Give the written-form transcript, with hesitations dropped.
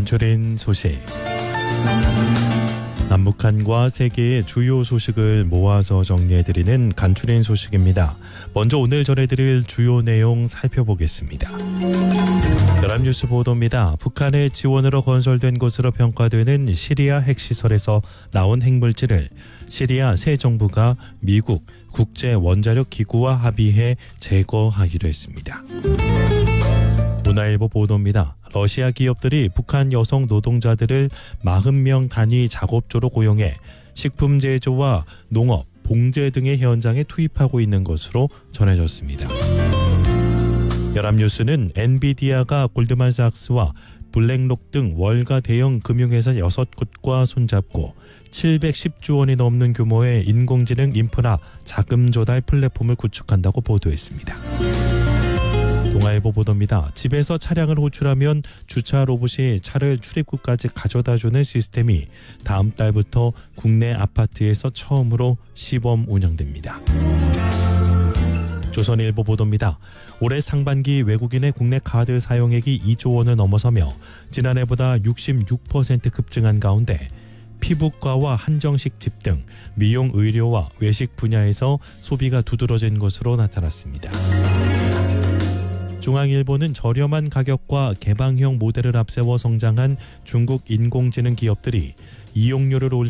간추린 소식. 남북한과 세계의 주요 소식을 모아서 정리해드리는 간추린 소식입니다. 먼저 오늘 전해드릴 주요 내용 살펴보겠습니다. 연합뉴스 보도입니다. 북한의 지원으로 건설된 것으로 평가되는 시리아 핵시설에서 나온 핵물질을 시리아 새 정부가 미국 국제원자력기구와 합의해 제거하기로 했습니다. 문화일보 보도입니다. 러시아 기업들이 북한 여성 노동자들을 40명 단위 작업조로 고용해 식품 제조와 농업, 봉제 등의 현장에 투입하고 있는 것으로 전해졌습니다. 연합뉴스는 엔비디아가 골드만삭스와 블랙록 등 월가 대형 금융회사 6곳과 손잡고 710조 원이 넘는 규모의 인공지능 인프라 자금 조달 플랫폼을 구축한다고 보도했습니다. 동아일보 보도입니다. 집에서 차량을 호출하면 주차 로봇이 차를 출입구까지 가져다주는 시스템이 다음 달부터 국내 아파트에서 처음으로 시범 운영됩니다. 조선일보 보도입니다. 올해 상반기 외국인의 국내 카드 사용액이 2조 원을 넘어서며 지난해보다 66% 급증한 가운데 피부과와 한정식 집 등 미용 의료와 외식 분야에서 소비가 두드러진 것으로 나타났습니다. 중앙일보는 저렴한 가격과 개방형 모델을 앞세워 성장한 중국 인공지능 기업들이 이용료를 올려